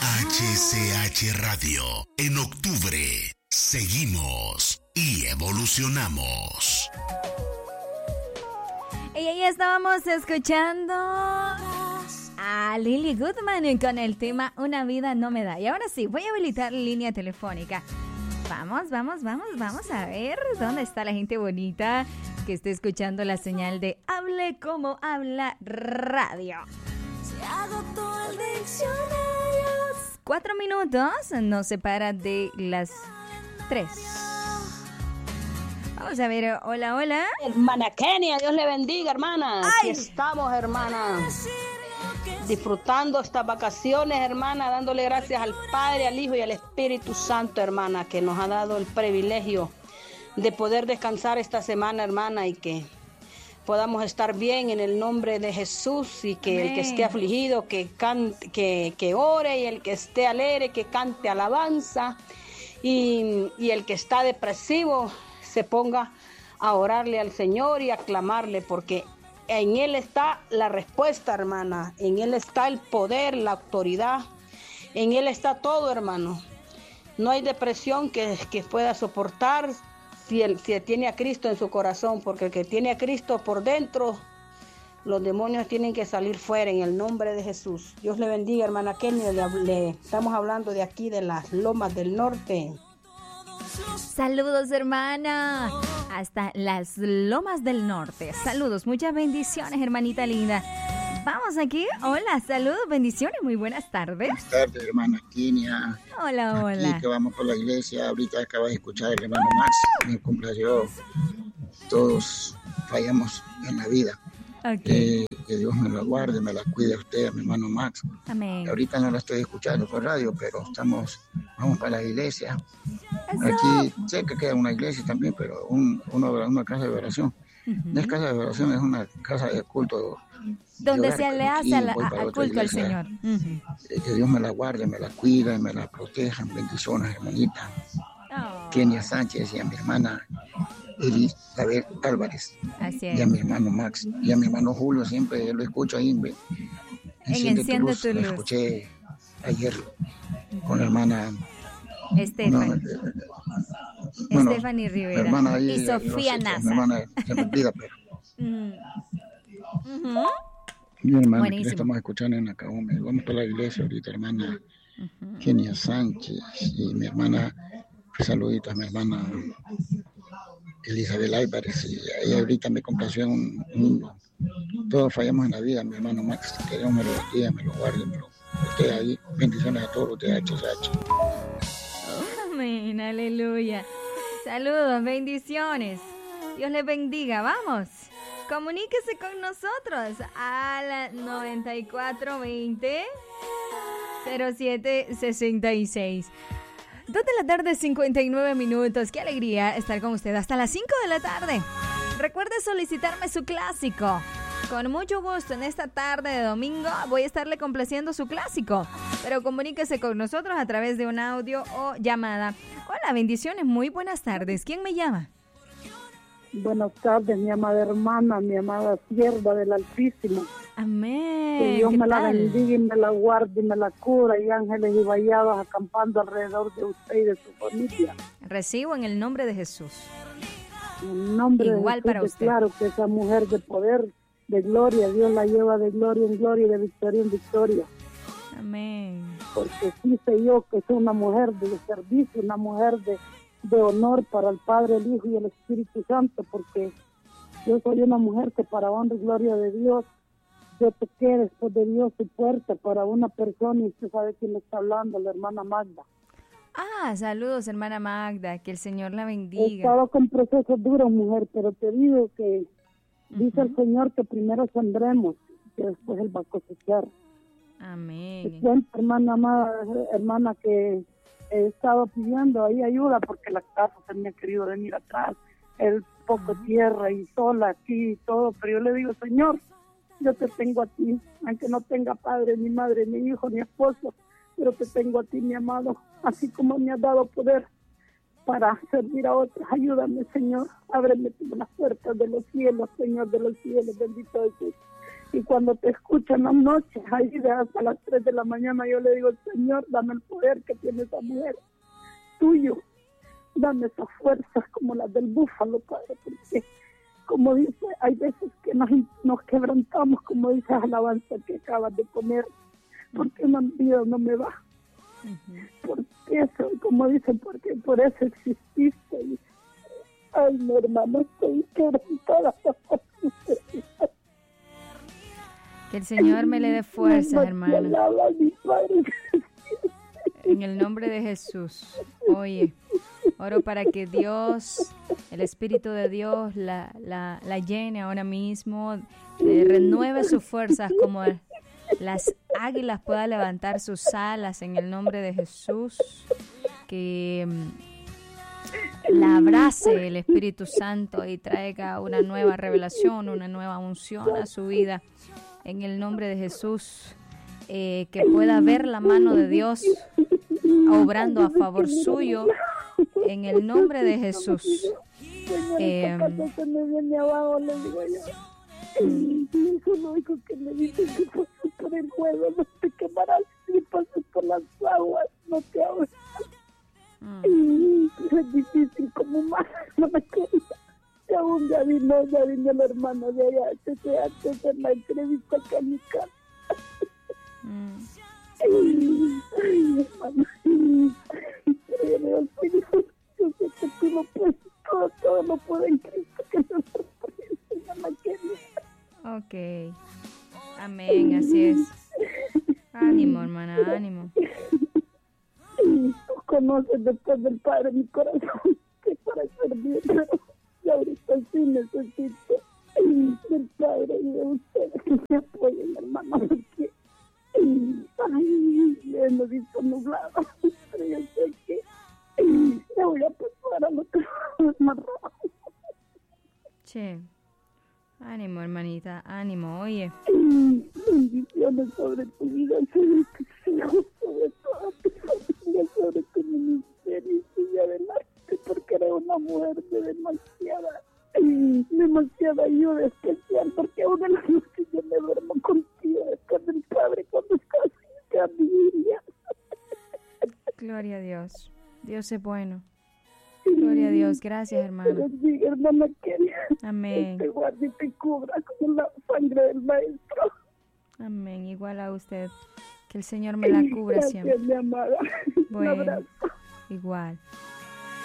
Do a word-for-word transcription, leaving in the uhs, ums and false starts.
H C H Radio. En octubre, seguimos y evolucionamos. Y ahí estábamos escuchando a Lily Goodman con el tema Una vida no me da. Y ahora sí, voy a habilitar la línea telefónica. Vamos, vamos, vamos, vamos a ver dónde está la gente bonita que esté escuchando la señal de Hable como habla radio. Se agotó el diccionario. Cuatro minutos nos separa de las tres. Vamos a ver, hola, hola. Hermana Kenia, Dios le bendiga, hermana. ¡Ay! Aquí estamos, hermana. Disfrutando estas vacaciones, hermana, dándole gracias al Padre, al Hijo y al Espíritu Santo, hermana, que nos ha dado el privilegio de poder descansar esta semana, hermana, y que podamos estar bien en el nombre de Jesús, y que Amén. El que esté afligido, que cante, que, que ore, y el que esté alegre, que cante alabanza, y, y el que está depresivo se ponga a orarle al Señor y a clamarle, porque en Él está la respuesta, hermana. En Él está el poder, la autoridad. En Él está todo, hermano. No hay depresión que, que pueda soportar si, él, si tiene a Cristo en su corazón, porque el que tiene a Cristo por dentro, los demonios tienen que salir fuera en el nombre de Jesús. Dios le bendiga, hermana Kenia. Le, le, estamos hablando de aquí, de las Lomas del Norte. Saludos, hermana, hasta las Lomas del Norte. Saludos, muchas bendiciones, hermanita linda. Vamos aquí, hola, saludos, bendiciones, muy buenas tardes. Buenas tardes, hermana Kenia. Hola, hola. Aquí que vamos por la iglesia, ahorita acabas de escuchar el hermano Max, me complació. Todos fallamos en la vida. Okay. Eh, que Dios me la guarde, me la cuide a usted, a mi hermano Max. Amén. Ahorita no la estoy escuchando por radio, pero estamos, vamos para la iglesia. Eso. Aquí sé que queda una iglesia también, pero un, una, una casa de oración. Uh-huh. No es casa de oración, es una casa de culto. Donde se le hace al culto iglesia. Al Señor. Uh-huh. Eh, que Dios me la guarde, me la cuide, me la proteja. Bendiciones, hermanita. Oh. Kenia Sánchez y a mi hermana Elizabeth Álvarez. Así es. Y a mi hermano Max. Y a mi hermano Julio, siempre lo escucho ahí. En Enciende, Enciende tu luz. Tu luz. Lo escuché ayer con la hermana Estefany. Bueno, Estefany Rivera. Ahí, y Sofía no sé, Nasa. Mi hermana se me olvida, pero. Mm. Uh-huh. Mi hermana, que le estamos escuchando en la Cahume. Vamos para la iglesia ahorita, hermana uh-huh. Kenia Sánchez. Y mi hermana, saluditos a mi hermana Elizabeth Álvarez. Y ella ahorita me complació en un mundo. Todos fallamos en la vida, mi hermano Max. Que Dios me lo bendiga, me lo guarde, me lo esté ahí. Bendiciones a todos los de H C H. Amén, aleluya. Saludos, bendiciones. Dios les bendiga, vamos. Comuníquese con nosotros a la noventa y cuatro veinte cero siete sesenta y seis. dos de la tarde, cincuenta y nueve minutos. Qué alegría estar con usted hasta las cinco de la tarde. Recuerde solicitarme su clásico. Con mucho gusto, en esta tarde de domingo voy a estarle complaciendo su clásico. Pero comuníquese con nosotros a través de un audio o llamada. Hola, bendiciones, muy buenas tardes. ¿Quién me llama? Buenas tardes, mi amada hermana, mi amada sierva del Altísimo. Amén. Que Dios ¿Qué me tal? la bendiga y me la guarde y me la cura, y ángeles y vallados acampando alrededor de usted y de su familia. Recibo en el nombre de Jesús. En el nombre Igual de Jesús, para usted. Claro que esa mujer de poder, de gloria, Dios la lleva de gloria en gloria y de victoria en victoria. Amén. Porque sí sé yo que es una mujer de servicio, una mujer de, de honor para el Padre, el Hijo y el Espíritu Santo, porque yo soy una mujer que para honra y gloria de Dios, yo toqué después de Dios su puerta para una persona, y usted sabe quién está hablando, la hermana Magda. Ah, saludos, hermana Magda, que el Señor la He bendiga. estado con procesos duros, mujer, pero te digo que uh-huh. dice el Señor que primero sembremos, que después Él va a cosechar. Amén. Te cuento, hermana amada, hermana, que he estado pidiendo ahí ayuda porque la casa se me ha querido venir atrás, el poco uh-huh. tierra y sola aquí y todo, pero yo le digo, Señor, yo te tengo a ti, aunque no tenga padre, ni madre, ni hijo, ni esposo, pero te tengo a ti, mi amado, así como me has dado poder para servir a otros. Ayúdame, Señor, ábreme las puertas de los cielos, Señor de los cielos, bendito Jesús. Y cuando te escuchan las noches, ahí de hasta las tres de la mañana, yo le digo, Señor, dame el poder que tiene esa mujer tuyo. Dame esas fuerzas como las del búfalo, Padre, porque como dice, hay veces que nos, nos quebrantamos, como dice la alabanza que acabas de poner, porque una vida no me va. Uh-huh. Porque eso, como dicen, porque por eso exististe. Y, ay, mi hermano, estoy quebrantada. Que el Señor me le dé fuerzas, hermana. En el nombre de Jesús. Oye, oro para que Dios, el Espíritu de Dios, la, la, la llene ahora mismo, eh, renueve sus fuerzas como las águilas puedan levantar sus alas en el nombre de Jesús. Que um, la abrace el Espíritu Santo y traiga una nueva revelación, una nueva unción a su vida en el nombre de Jesús. Eh, que pueda ver la mano de Dios obrando a favor suyo en el nombre de Jesús. Eh, Eso lo único que me dice que pasó por el juego, no te quemarás si pasas por las aguas, no te ahogas. Mm. Es difícil como más, no me quería. Y aún ya vino, ya vino el hermano de allá, desde antes de la entrevista acá en mi casa. Mm. Ay, ay, hermano, pero yo sé que tú lo puedes, todo, todo lo puede en Cristo que nos fortalece, no me quería. Ok, amén, así es. Ánimo, hermana, ánimo. Tú conoces después del Padre mi corazón, que para servir, pero yo ahorita sí necesito del Padre y de ustedes que me apoyen, hermano, porque ay, me lo he visto nublado, pero yo sé que me voy a pasar a lo que es más rojo. Sí. Ánimo, hermanita, ánimo, oye. Bendiciones sobre tu vida, sobre tus hijos, sobre toda tu familia, sobre tu ministerio y sigue adelante, porque eres una mujer de demasiada, demasiada ayuda especial, porque aún en la noche yo me duermo contigo después del Padre cuando estás en la familia. Gloria a Dios, Dios es bueno. Gloria a Dios, gracias, hermana. Bendiga, hermana querida. Amén. Te guarde y te cubra con la sangre del Maestro. Amén, igual a usted. Que el Señor me la cubra Gracias, siempre. Mi amada. Bueno, un abrazo. Igual.